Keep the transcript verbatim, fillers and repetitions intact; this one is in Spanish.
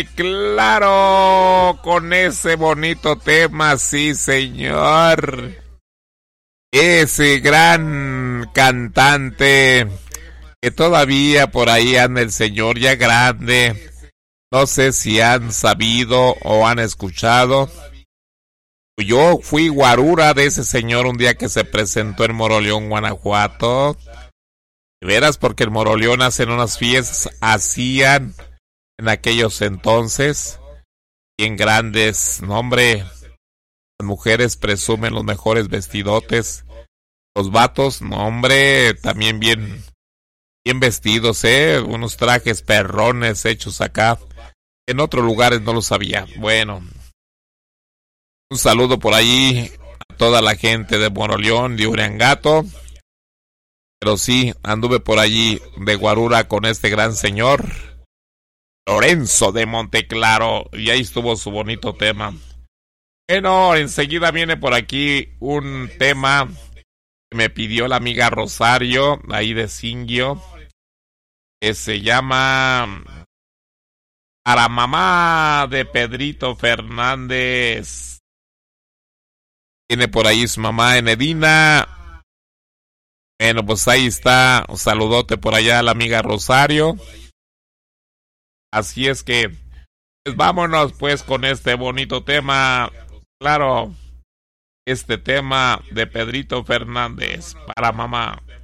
Claro, con ese bonito tema, sí, señor. Ese gran cantante que todavía por ahí anda el señor ya grande. No sé si han sabido o han escuchado. Yo fui guarura de ese señor un día que se presentó en Moroleón, Guanajuato. De veras, porque en Moroleón hacen unas fiestas, hacían en aquellos entonces, bien grandes. No, hombre, las mujeres presumen los mejores vestidotes. Los vatos, no, hombre, también bien, bien vestidos, eh, unos trajes perrones hechos acá. En otros lugares no lo sabía. Bueno, un saludo por ahí a toda la gente de Moroleón, de Uriangato. Pero sí, anduve por allí de guarura con este gran señor Lorenzo de Monteclaro, y ahí estuvo su bonito tema. Bueno, enseguida viene por aquí un tema que me pidió la amiga Rosario, ahí de Singio, que se llama Para Mamá, de Pedrito Fernández. Tiene por ahí su mamá Enedina. Bueno, pues ahí está, un saludote por allá a la amiga Rosario. Así es que, pues vámonos pues con este bonito tema. Claro, este tema de Pedrito Fernández, Para Mamá.